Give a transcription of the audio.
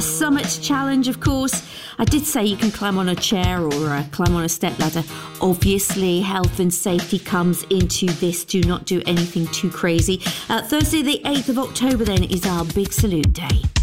Summit Challenge, of course. I did say you can climb on a chair or climb on a step ladder. Obviously, health and safety comes into this. Do not do anything too crazy. Thursday, the 8th of October, then, is our Big Salute Day.